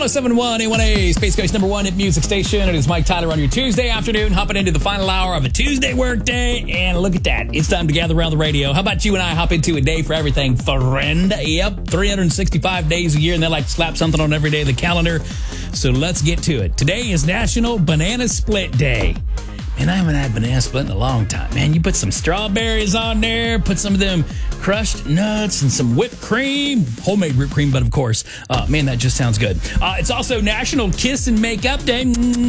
1071 A1A, Space Coast number one hit music station. It is Mike Tyler on your Tuesday afternoon, hopping into the final hour of a Tuesday work day. And look at that. It's time to gather around the radio. How about you and I hop into a day for everything, friend? Yep, 365 days a year, and they like to slap something on every day of the calendar. So let's get to it. Today is National Banana Split Day. Man, I haven't had banana split in a long time. Man, you put some strawberries on there, put some of them crushed nuts and some whipped cream. Homemade whipped cream, but of course. Man, that just sounds good. It's also National Kiss and Makeup Day.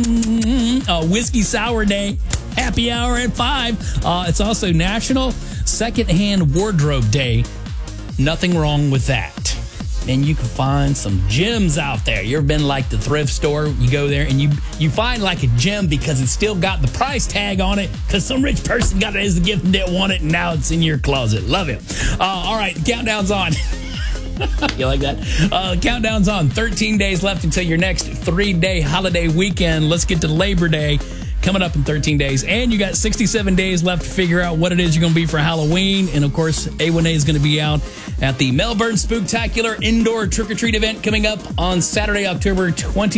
Whiskey Sour Day. Happy hour at 5. It's also National Secondhand Wardrobe Day. Nothing wrong with that. And you can find some gems out there. You ever been like the thrift store? You go there and you find like a gem because it's still got the price tag on it because some rich person got it as a gift and didn't want it, and now it's in your closet. Love it. All right, the countdown's on. You like that? The countdown's on. 13 days left until your next 3-day holiday weekend. Let's get to Labor Day coming up in 13 days. And you got 67 days left to figure out what it is you're going to be for Halloween. And, of course, A1A is going to be out at the Melbourne Spooktacular Indoor Trick-or-Treat event coming up on Saturday, October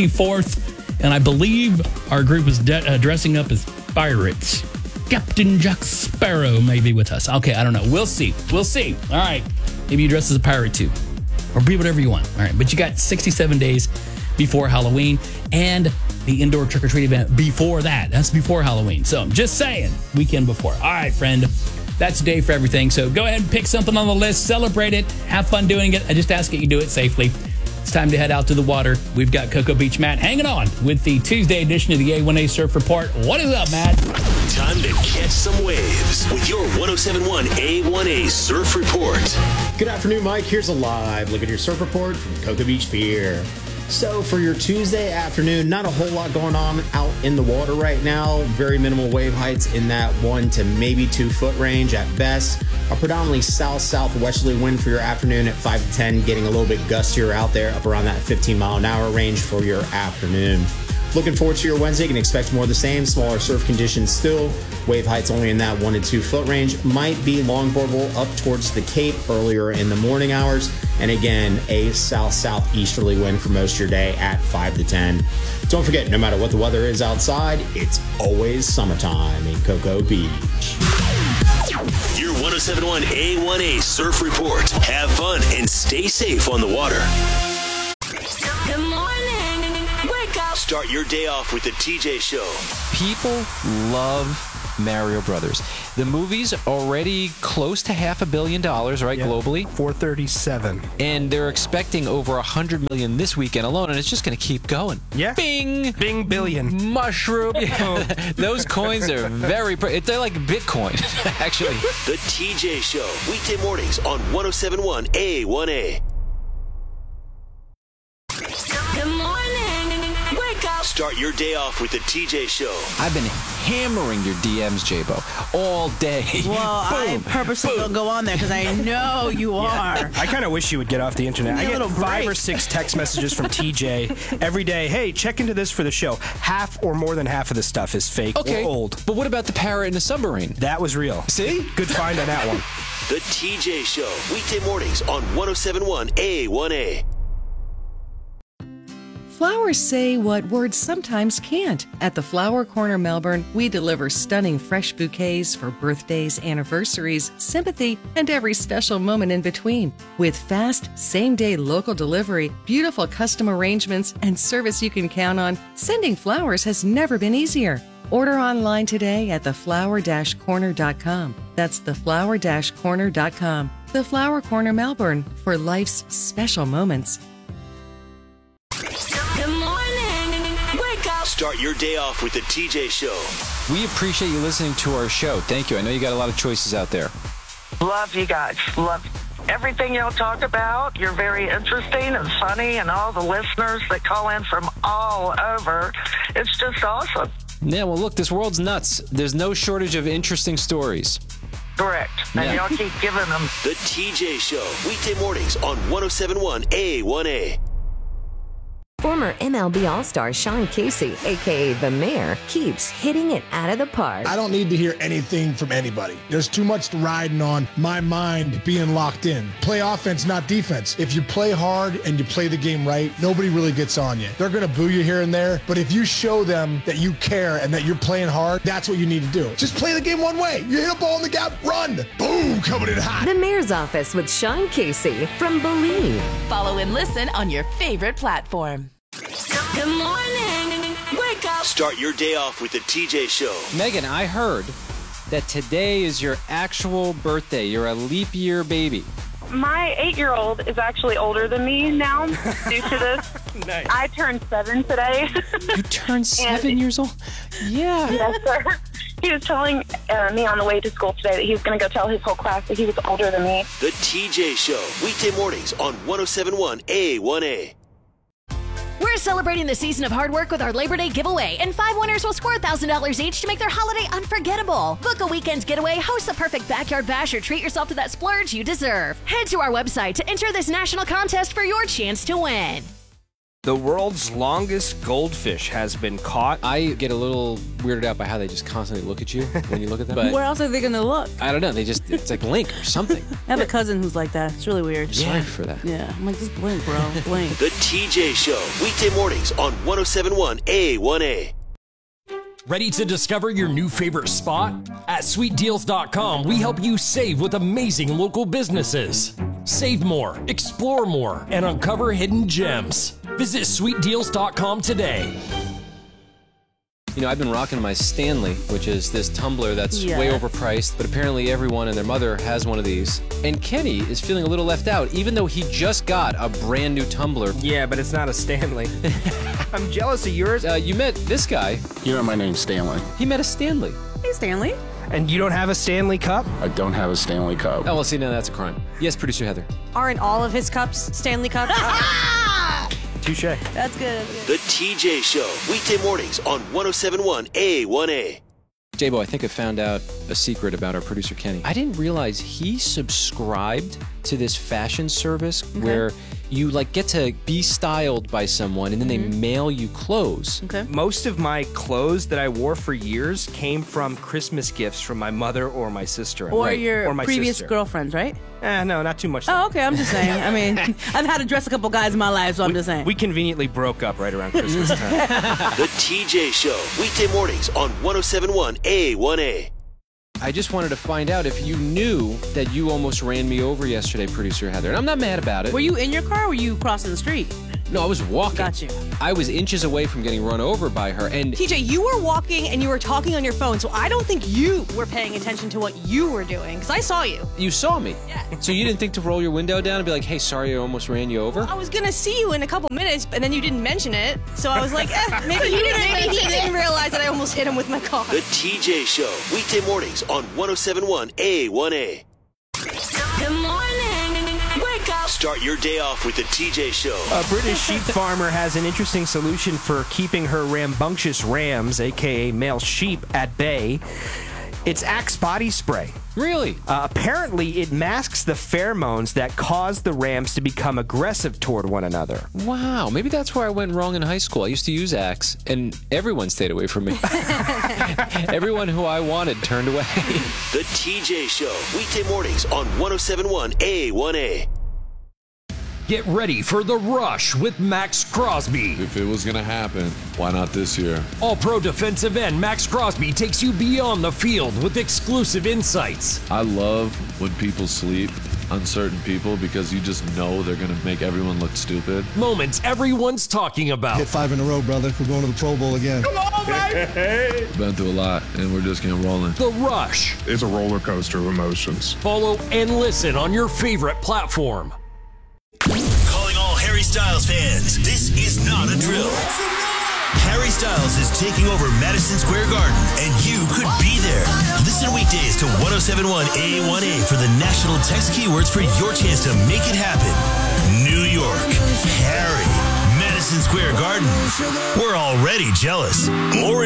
24th. And I believe our group is dressing up as pirates. Captain Jack Sparrow may be with us. Okay, I don't know. We'll see. We'll see. All right. Maybe you dress as a pirate, too. Or be whatever you want. All right. But you got 67 days before Halloween and the indoor trick-or-treat event before that. That's before Halloween. So I'm just saying, weekend before. All right, friend. That's a day for everything. So go ahead and pick something on the list, celebrate it, have fun doing it. I just ask that you do it safely. It's time to head out to the water. We've got Cocoa Beach Matt hanging on with the Tuesday edition of the A1A Surf Report. What is up, Matt? Time to catch some waves with your 1071 A1A Surf Report. Good afternoon, Mike. Here's a live look at your surf report from Cocoa Beach Pier. So for your Tuesday afternoon, not a whole lot going on out in the water right now. Very minimal wave heights in that 1 to maybe 2 foot range at best. A predominantly south-southwesterly wind for your afternoon at 5 to 10, getting a little bit gustier out there, up around that 15 mile an hour range for your afternoon. Looking forward to your Wednesday. You can expect more of the same. Smaller surf conditions still. Wave heights only in that 1 to 2 foot range. Might be longboardable up towards the Cape earlier in the morning hours. And again, a south-southeasterly wind for most of your day at 5 to 10. Don't forget, no matter what the weather is outside, it's always summertime in Cocoa Beach. Your 1071 A1A Surf Report. Have fun and stay safe on the water. Good morning. Wake up. Start your day off with the TJ Show. People love Mario Brothers. The movie's already close to $500 million, right, globally? 437. And they're expecting over 100 million this weekend alone, and it's just going to keep going. Yeah. Bing! Bing billion. Mushroom. Those coins are they're like Bitcoin, actually. The TJ Show. Weekday mornings on 1071 A1A. Good morning. Wake up. Start your day off with the TJ Show. I've been hammering your DMs, J-Bo, all day. Well, I purposely don't go on there because I know you are. I kind of wish you would get off the internet. I get 5 or 6 text messages from TJ every day. Hey, check into this for the show. Half or more than half of the stuff is fake or old. But what about the parrot in the submarine? That was real. See? Good find on that one. The TJ Show. Weekday mornings on 1071 A1A. Flowers say what words sometimes can't. At the Flower Corner Melbourne, we deliver stunning fresh bouquets for birthdays, anniversaries, sympathy, and every special moment in between. With fast, same-day local delivery, beautiful custom arrangements, and service you can count on, sending flowers has never been easier. Order online today at theflower-corner.com. That's theflower-corner.com. The Flower Corner Melbourne, for life's special moments. Good morning. Wake up. Start your day off with the TJ Show. We appreciate you listening to our show. Thank you. I know you got a lot of choices out there. Love you guys. Love everything y'all talk about. You're very interesting and funny, and all the listeners that call in from all over. It's just awesome. Yeah, well, look, this world's nuts. There's no shortage of interesting stories. Correct. And y'all keep giving them. The TJ Show. Weekday mornings on 1071 A1A. Former MLB All-Star Sean Casey, a.k.a. The Mayor, keeps hitting it out of the park. I don't need to hear anything from anybody. There's too much riding on my mind being locked in. Play offense, not defense. If you play hard and you play the game right, nobody really gets on you. They're going to boo you here and there, but if you show them that you care and that you're playing hard, that's what you need to do. Just play the game one way. You hit a ball in the gap, run. Boom, coming in hot. The Mayor's Office with Sean Casey from Believe. Follow and listen on your favorite platform. Good morning. Wake up. Start your day off with the TJ Show. Megan, I heard that today is your actual birthday. You're a leap year baby. My 8-year-old is actually older than me now due to this. Nice. I turned 7 today. You turned 7 years old? Yeah. Yes, sir. He was telling me on the way to school today that he was going to go tell his whole class that he was older than me. The TJ Show, weekday mornings on 107.1 A1A. We're celebrating the season of hard work with our Labor Day giveaway, and 5 winners will score $1,000 each to make their holiday unforgettable. Book a weekend getaway, host the perfect backyard bash, or treat yourself to that splurge you deserve. Head to our website to enter this national contest for your chance to win. The world's longest goldfish has been caught. I get a little weirded out by how they just constantly look at you when you look at them. But Where else are they going to look? I don't know. It's like blink or something. I have a cousin who's like that. It's really weird. Sorry for that. Yeah, I'm like, just blink, bro. Blink. The TJ Show, weekday mornings on 107.1 A1A. Ready to discover your new favorite spot? At SweetDeals.com, we help you save with amazing local businesses. Save more, explore more, and uncover hidden gems. Visit SweetDeals.com today. You know, I've been rocking my Stanley, which is this tumbler that's way overpriced, but apparently everyone and their mother has one of these. And Kenny is feeling a little left out, even though he just got a brand new tumbler. Yeah, but it's not a Stanley. I'm jealous of yours. You met this guy. You know, my name's Stanley. He met a Stanley. Hey, Stanley. And you don't have a Stanley Cup? I don't have a Stanley Cup. Oh, well, see, now that's a crime. Yes, producer Heather. Aren't all of his cups Stanley Cups? Touche. That's good. The TJ Show, weekday mornings on 107.1 A1A. J-Bo, I think I found out a secret about our producer Kenny. I didn't realize he subscribed to this fashion service where you like get to be styled by someone and then they mail you clothes. Okay. Most of my clothes that I wore for years came from Christmas gifts from my mother or my sister. Or your my previous sister. girlfriends, right? No, not too much. Oh, okay. I'm just saying. I mean, I've had to dress a couple guys in my life, so I'm just saying. We conveniently broke up right around Christmas time. The TJ Show, weekday mornings on 107.1 A1A. I just wanted to find out if you knew that you almost ran me over yesterday, producer Heather. And I'm not mad about it. Were you in your car or were you crossing the street? No, I was walking. Got you. I was inches away from getting run over by her. And TJ, you were walking and you were talking on your phone, so I don't think you were paying attention to what you were doing, because I saw you. You saw me. Yeah. So you didn't think to roll your window down and be like, hey, sorry, I almost ran you over? Well, I was going to see you in a couple minutes, and then you didn't mention it, so I was like, maybe he didn't realize that I almost hit him with my car. The TJ Show, weekday mornings on 107.1 A1A. Good morning. Wake up. Start your day off with the TJ Show. A British sheep farmer has an interesting solution for keeping her rambunctious rams, a.k.a. male sheep, at bay. It's Axe body spray. Really? Apparently, it masks the pheromones that cause the rams to become aggressive toward one another. Wow, maybe that's where I went wrong in high school. I used to use Axe, and everyone stayed away from me. Everyone who I wanted turned away. The TJ Show, weekday mornings on 107.1 A1A. Get ready for The Rush with Max Crosby. If it was going to happen, why not this year? All-pro defensive end Max Crosby takes you beyond the field with exclusive insights. I love when people sleep on certain people because you just know they're going to make everyone look stupid. Moments everyone's talking about. Hit 5 in a row, brother. We're going to the Pro Bowl again. Come on, baby! Been through a lot, and we're just getting rolling. The Rush. It's a roller coaster of emotions. Follow and listen on your favorite platform. Calling all Harry Styles fans, this is not a drill. Harry Styles is taking over Madison Square Garden, and you could be there. Listen weekdays to 107.1 A1A for the national text keywords for your chance to make it happen. New York, Harry, Madison Square Garden. We're already jealous. More